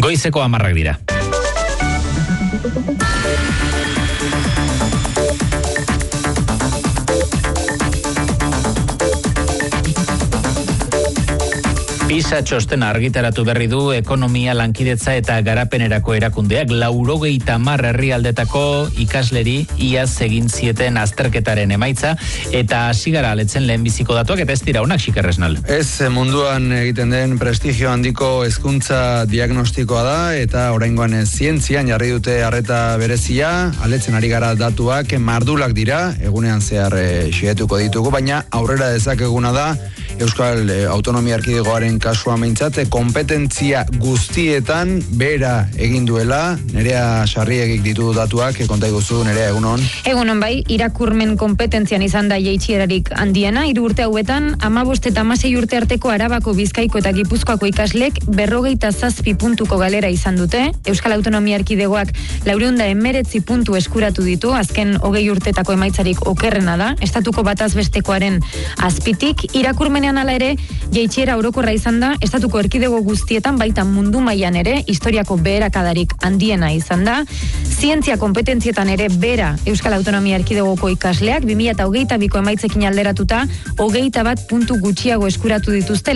Goizeko 10 dira. PISA txostena argitaratu berri du ekonomia, lankidetza eta garapenerako erakundeak 90 herrialdetako ikasleri iaz egin zieten azterketaren emaitza eta hasi gara aletzen lehenbiziko datuak eta ez dira onak Xikerresnal. Ez munduan egiten den prestigio handiko hezkuntza diagnostikoa da eta oraingoan zientzian jarri dute arreta berezia, aletzen ari gara datuak mardulak dira, egunean zehar xehetuko ditugu, baina aurrera dezakeguna da Euskal Autonomia Erkidegoaren kasua meintzat, kompetentzia guztietan bera egin duela. Nerea Sarriegik ditu datuak, konta iguzu, Nerea, egunon? Egunon bai, irakurmen kompetentzian izan da jaitsierarik handiena, 3 urte hauetan, 15 eta 16 urte arteko Arabako, Bizkaiko eta Gipuzkoako ikaslek 47 puntuko galera izan dute. Euskal Autonomia Erkidegoak 419 puntu eskuratu ditu, azken 20 urtetako emaitzarik okerrena da, estatuko bataz bestekoaren azpitik. Irakurmenean hala ere, jaitsiera orokorra izan da, estatuko erkidego guztietan, baita mundu mailan ere, historiako beherakadarik handiena izan da. Zientzia kompetentzietan ere bera Euskal Autonomia Erkidegoko ikasleak 2022ko emaitzekin alderatuta 21 puntu gutxiago eskuratu dituzte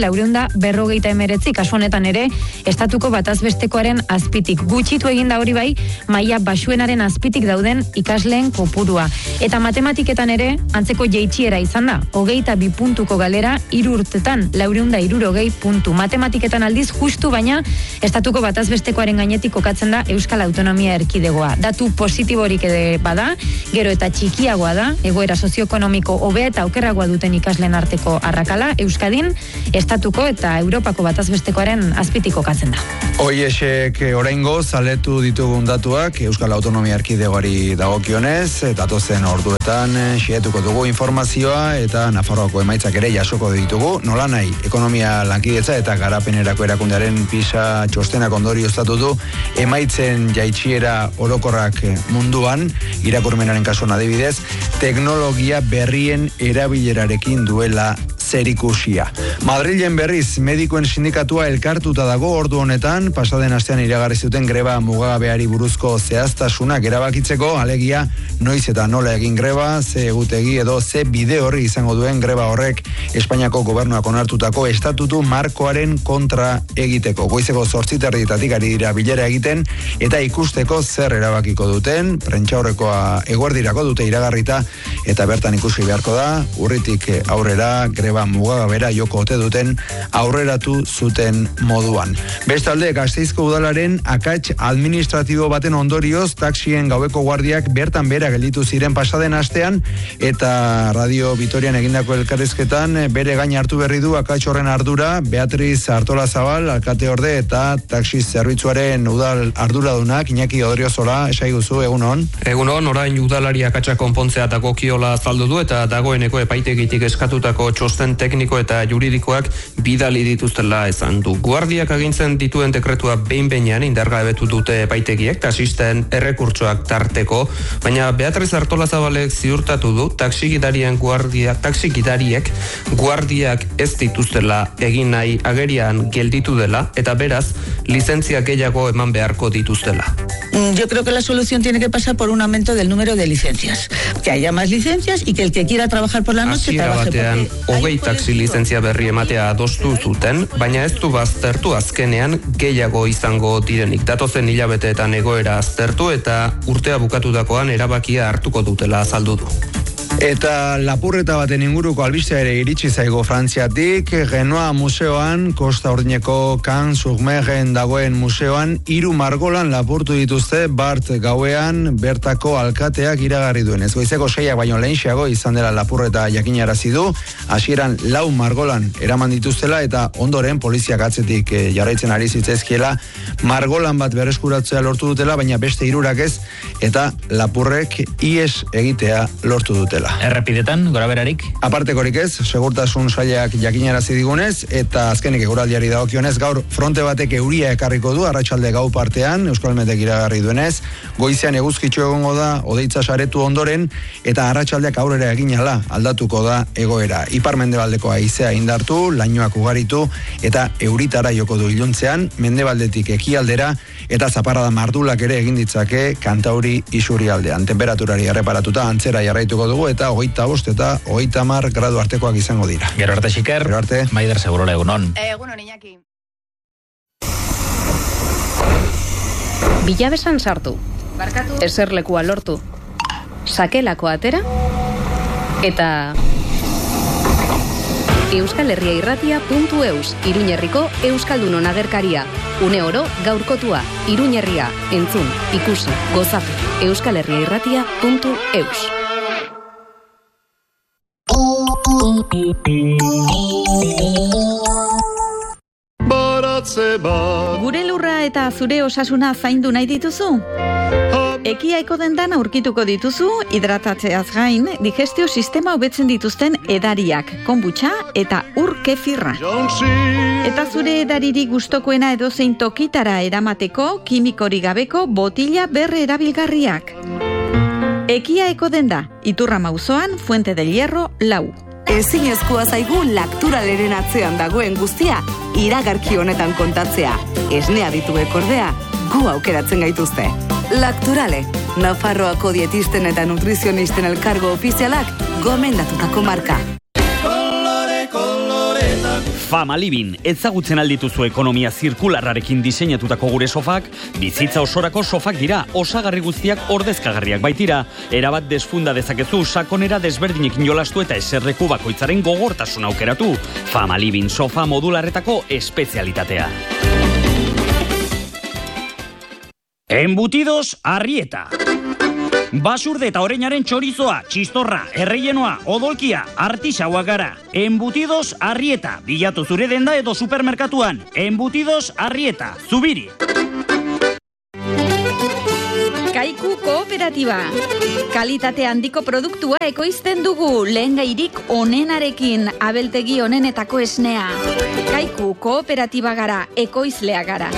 459, kasu honetan ere estatuko batazbestekoaren azpitik. Gutxitu egin da hori bai, maila baxuenaren azpitik dauden ikasleen kopurua. Eta matematiketan ere antzeko jaitsiera izan da, 22 puntuko galera 3 urtetan 460 puntu. Matematiketan aldiz justu, baina estatuko batazbestekoaren gainetik kokatzen da Euskal Autonomia Erkidegoa. Datu positiborik ere bada, gero eta txikiagoa da, egoera sozioekonomiko hobea eta okerragoa duten ikasleen arteko arrakala, Euskadin, estatuko eta Europako batazbestekoaren azpitik kokatzen da. Hoiesek oraingo zaletu ditugun datuak Euskal Autonomia Erkidegoari dagokionez, datozen orduetan xehetuko dugu informazioa eta Nafarroako emaitzak ere jasoko ditugu. Nolanahi, ekonomia, lankidetza eta garapenerako erakundearen PISA txostenak ondorioztatu du emaitzen jaitsiera orokorrak munduan, irakurmenaren kasuan adibidez, teknologia berrien erabilerarekin duela zerikusia. Madrilen berriz medikuen sindikatua elkartuta dago ordu honetan, pasaden astean iragarri zuten greba mugagabeari buruzko zehaztasunak erabakitzeko, alegia noiz eta nola egin greba, ze egutegi edo ze bide horri izango duen greba horrek Espainiako gobernuak onartutako estatutu markoaren kontra egiteko. Goizeko 8:30 ari dira bilera egiten eta ikusteko zer erabakiko duten, prentsaurrekoa eguerdirako dute iragarrita eta bertan ikusi beharko da, urritik aurrera greba mugagabera joko ote duten aurreratu zuten moduan. Bestalde, Gasteizko udalaren akats administratibo baten ondorioz taxien gaueko guardiak bertan bera gelditu ziren pasaden astean eta Radio Vitorian egindako elkarrizketan bere gain hartu berri du akats horren ardura Beatriz Artolazabal, alkateorde eta taxi zerbitzuaren udal arduradunak. Iñaki Odriozola, esaiguzu, egunon? Egunon, orain udalari akatsa konpontzea dagokiola azaldu du eta dagoeneko epaitegitik eskatutako txosten tekniko eta juridikoak bidali dituztela esan du. Guardiak agintzen dituen dekretua behin-behinean indargabetu dute epaitegiek taxisten errekurtsoak tarteko, baina Beatriz Artolazabalek ziurtatu du taxigidariek guardiak ez dituztela egin nahi agerian gelditu dela eta beraz lizentzia gehiago eman beharko dituztela. Yo creo que la solución tiene que pasar por un aumento del número de licencias. Que haya más licencias y que el que quiera trabajar por la noche trabaje. Batean, 20 taxi lizentzia berri ematea adostu zuten, baina ez du baztertu azkenean gehiago izango direnik. Datozen hilabeteetan egoera aztertu eta urtea bukatutakoan erabakia hartuko dutela azaldu du. Eta lapurreta baten inguruko albistea ere iritsi zaigo Frantziatik, Genoa museoan, Kosta Urdineko Can Surmegen dagoen museoan, 3 margolan lapurtu dituzte bart gauean bertako alkateak iragarri duenez. Goizeko 6 baino lehenxeago izan dela lapurreta jakinarazi du, hasieran 4 margolan eraman dituztela eta ondoren poliziak atzetik jarraitzen ari zitzaizkiela margolan bat berreskuratzea lortu dutela, baina beste 3 ez, eta lapurrek ihes egitea lortu dutela. dela. Errepidetan, goraberarik? Apartekorik ez, segurtasun sailak jakinarazi digunez, eta azkenik eguraldiari dagokionez, gaur fronte batek euria ekarriko du, arratsalde gau partean, Euskalmetek iragarri duenez, goizean eguzkitxo egongo da, odeitza saretu ondoren, eta arratsaldeak aurrera egin ala aldatuko da egoera. Ipar-mendebaldeko haizea indartu, lainoak ugaritu, eta euritara joko du iluntzean, mendebaldetik ekialdera, eta zaparrada mardulak ere egin ditzake Kantauri isurialdean. Temperaturari erreparatuta antzera jarraituko dugu, eta 25 eta 30 gradu artekoak izango dira. Gero arte xiker, Gero arte. Maider Segurola egunon. Egunon, Iñaki. Bilabesan sartu. Barkatu. Eserlekua lortu. Sakelako atera. Eta euskalherriairratia.eus, Iruñerriko Euskaldunon agerkaria. Une oro gaurkotua, Iruñerria, entzun, ikusi, gozatu. euskalherriairratia.eus. Gure lurra eta zure osasuna zaindu nahi dituzu? Ekiaiko dendan aurkituko dituzu, hidratatzeaz gain, digestio sistema hobetzen dituzten edariak, konbutxa eta ur kefirra. Eta zure edariri gustokoena edozein tokitara eramateko, kimikori gabeko botila berre erabilgarriak. Ekiaiko denda, Iturrama auzoan, Fuente del Hierro, 4. Ezinezkoa zaigu Lakturaleren atzean dagoen guztia, iragarki honetan kontatzea. Esnea dituek ordea, gu aukeratzen gaituzte. Lakturale, Nafarroako dietisten eta nutrizionisten elkargo ofizialak gomendatutako marka. Famalibin, ezagutzen aldituzu ekonomia zirkularrarekin diseinatutako gure sofak, bizitza osorako sofak dira, osagarri guztiak ordezkagarriak baitira, erabat desfunda dezakezu, sakonera desberdinekin jolastu eta eserleku bakoitzaren gogortasun aukeratu. Famalibin sofa modularretako espezialitatea. Embutidos Arrieta. Basurde eta oreinaren txorizoa, txistorra, erreienoa, odolkia, artisaua gara. Embutidos Arrieta. Bilatu zure denda edo supermerkatuan. Embutidos Arrieta. Zubiri. Kaiku Kooperatiba. Kalitate handiko produktua ekoizten dugu, lehengairik onenarekin, abeltegi onenetako esnea. Kaiku Kooperatiba gara, ekoizlea gara.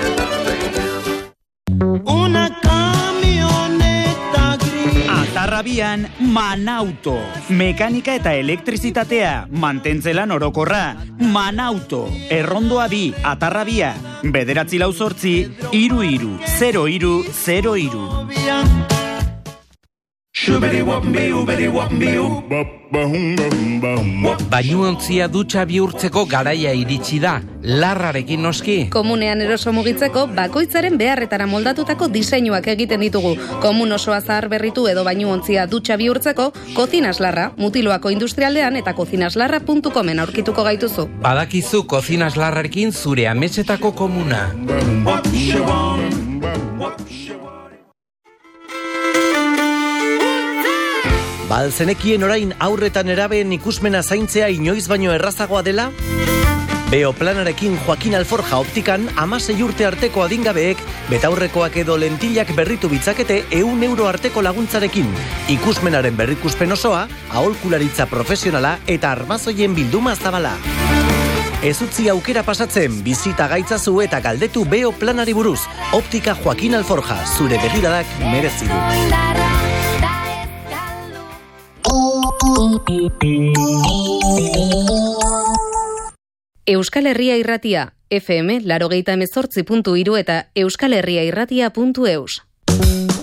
Atarrabian, Manauto. Mekanika eta elektrizitatea, mantentzelan orokorra. Manauto. Errondoa 2, Atarrabia. 9 4 33 03 03. Bainuontzia dutxa bihurtzeko garaia iritsi da, larrarekin noski. Komunean eroso mugitzeko bakoitzaren beharretara moldatutako diseinuak egiten ditugu. Komun osoa zahar berritu edo bainuontzia dutxa bihurtzeko, Kozinas Larra, Mutiloako Industrialdean eta kozinaslarra.comen aurkituko gaituzu. Badakizu Kozinas Larrarekin zure ametsetako komuna. Balzenekien orain aurretan erabeen ikusmena zaintzea inoiz baino errazagoa dela? Beoplanarekin Joaquin Alforja optikan 16 urte arteko adingabeek betaurrekoak edo lentilak berritu bitzakete 100 euro arteko laguntzarekin. Ikusmenaren berrikuspen osoa, aholkularitza profesionala eta armazoien bilduma zabala. Ez utzi aukera pasatzen, bizita gaitzazu eta galdetu Beoplanari buruz. Optika Joaquin Alforja, zure begiradak merezi du. Euskal Herria Irratia, FM 88.3 eta euskalherriairratia.eus.